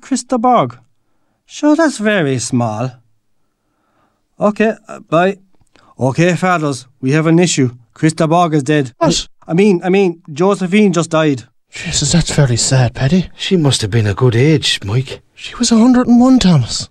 Krista Borg? Sure, that's very small. Okay, bye. Okay, fathers, we have an issue. Krista Borg is dead. What? I mean, Josephine just died. Jesus, that's very sad, Paddy. She must have been a good age, Mike. She was 101, Thomas.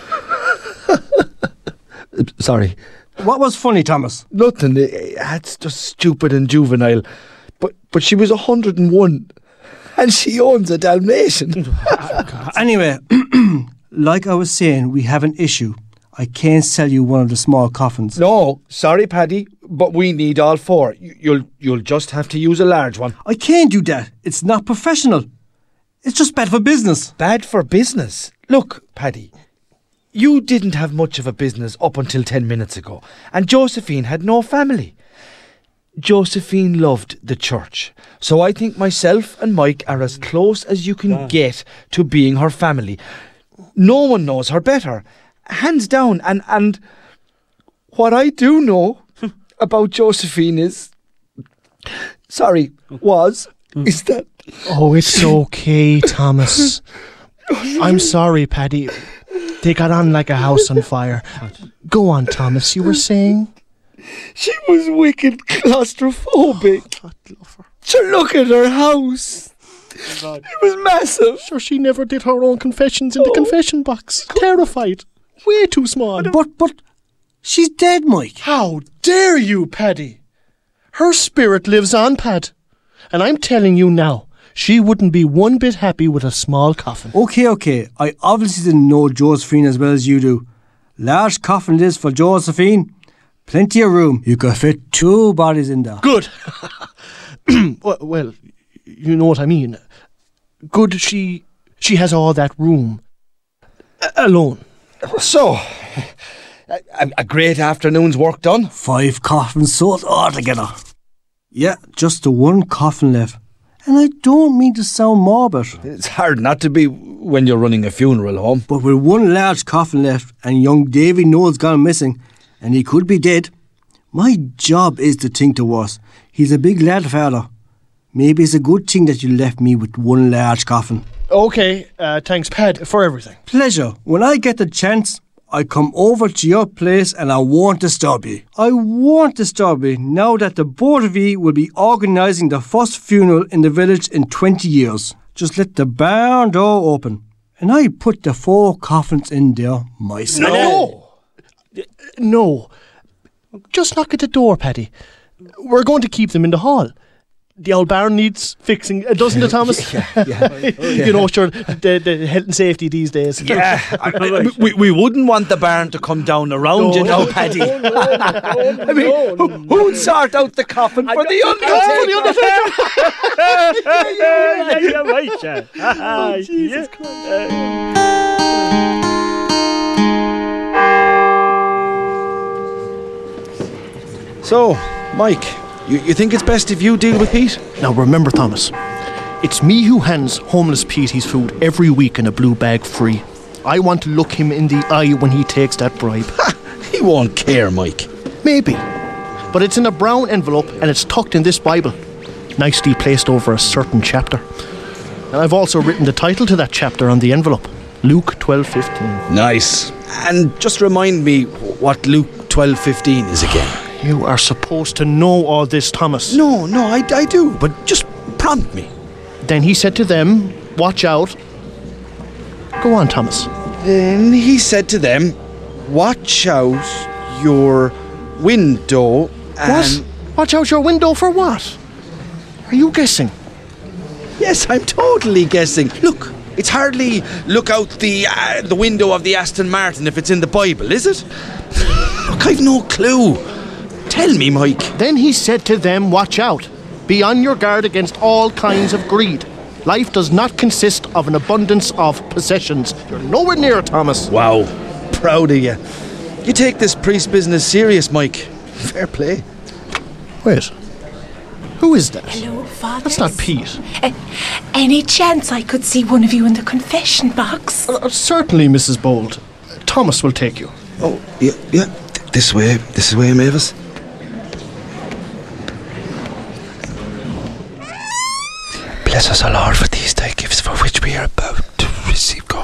Sorry. What was funny, Thomas? Nothing. That's just stupid and juvenile. But she was 101. And she owns a Dalmatian. Anyway, like I was saying, we have an issue. I can't sell you one of the small coffins. No, sorry, Paddy, but we need all four. You'll just have to use a large one. I can't do that. It's not professional. It's just bad for business. Bad for business? Look, Paddy, you didn't have much of a business up until 10 minutes ago, and Josephine had no family. Josephine loved the church, so I think myself and Mike are as close as you can get to being her family. No one knows her better. Hands down, and what I do know about Josephine is that... Oh, it's okay, Thomas. I'm sorry, Paddy. They got on like a house on fire. Go on, Thomas, you were saying? She was wicked claustrophobic. God love her. So look at her house. It was massive. Sure, she never did her own confessions in the confession box. Terrified. Way too small. But she's dead, Mike. How dare you, Paddy? Her spirit lives on, Pad. And I'm telling you now, she wouldn't be one bit happy with a small coffin. Okay. I obviously didn't know Josephine as well as you do. Large coffin it is for Josephine. Plenty of room. You could fit 2 bodies in there. Good. Well, you know what I mean. Good, she has all that room. Alone. So, a great afternoon's work done. 5 coffins sold altogether. Yeah, just the 1 coffin left. And I don't mean to sound morbid, It's hard not to be when you're running a funeral home. but with 1 large coffin left and young Davy Knowles gone missing, and he could be dead, my job is to think the worst. He's a big lad, father. Maybe it's a good thing that you left me with 1 large coffin. Okay, thanks, Pad, for everything. Pleasure. When I get the chance, I come over to your place and I won't disturb you. I won't disturb you now that the both of you will be organising the first funeral in the village in 20 years. Just let the barn door open and I put the 4 coffins in there myself. No. Just knock at the door, Paddy. We're going to keep them in the hall. The old barn needs fixing, doesn't it, Thomas? Yeah. You know, sure, the health and safety these days. Yeah, we wouldn't want the barn to come down around, you know, Paddy. Who'd sort out the coffin for the undertaker? You're right, yeah. Jesus So, Mike, you think it's best if you deal with Pete? Now remember, Thomas, it's me who hands homeless Pete his food every week in a blue bag free. I want to look him in the eye when he takes that bribe. He won't care, Mike. Maybe. But it's in a brown envelope and it's tucked in this Bible, nicely placed over a certain chapter. And I've also written the title to that chapter on the envelope, Luke 12:15. Nice. And just remind me what Luke 12:15 is again. You are supposed to know all this, Thomas. No, I do, but just prompt me. Then he said to them, watch out. Go on, Thomas. Then he said to them, watch out your window and... What? Watch out your window for what? Are you guessing? Yes, I'm totally guessing. Look, it's hardly look out the window of the Aston Martin if it's in the Bible, is it? Look, I've no clue. Tell me, Mike. Then he said to them, watch out. Be on your guard against all kinds of greed. Life does not consist of an abundance of possessions. You're nowhere near it, Thomas. Wow, proud of you. You take this priest business serious, Mike. Fair play. Wait. Who is that? Hello, Father. That's not Pete. Any chance I could see one of you in the confession box? Certainly, Mrs. Bold. Thomas will take you. Oh, yeah. This way, Mavis. Bless us, O Lord, for these thy gifts for which we are about to receive God.